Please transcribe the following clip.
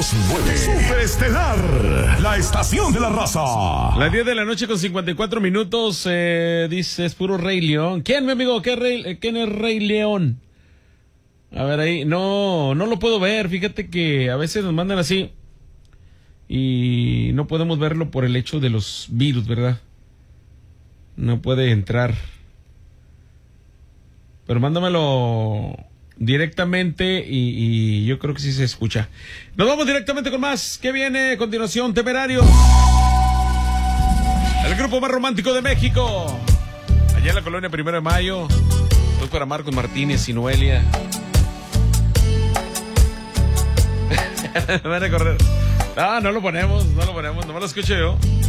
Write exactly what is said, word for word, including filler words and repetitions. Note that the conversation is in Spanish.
dos nueve. Superestelar, la estación de la raza. Las diez de la noche con cincuenta y cuatro minutos, eh, dice, es puro Rey León. ¿Quién, mi amigo? ¿Qué rey, ¿Quién es Rey León? A ver ahí, no, no lo puedo ver, fíjate que a veces nos mandan así y no podemos verlo por el hecho de los virus, ¿verdad? No puede entrar. Pero mándamelo directamente y, y yo creo que sí se escucha. Nos vamos directamente con más. ¿Qué viene a continuación? Temerario. El grupo más romántico de México. Allá en la colonia Primero de Mayo. Esto para Marcos Martínez y Noelia. Van a correr. Ah, no lo ponemos, no lo ponemos, no me lo escucho yo.